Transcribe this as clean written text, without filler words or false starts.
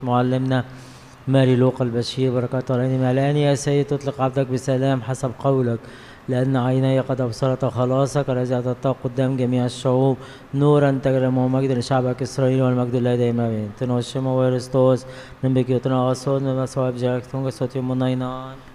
معلمنا ماري لوقا البشير، بركاته علينا. الآن يا سيد تطلق عبدك بسلام حسب قولك، لأن عيني قد أبصرت خلاصك الذي أعطيته قدام جميع الشعوب، نورا تجرم ومجد لشعبك إسرائيل، والمجد لله دائما. تنوشم ويرستوس نبيك يتنا أصول نبى سواب جاك تونغ صوت يوم ناينان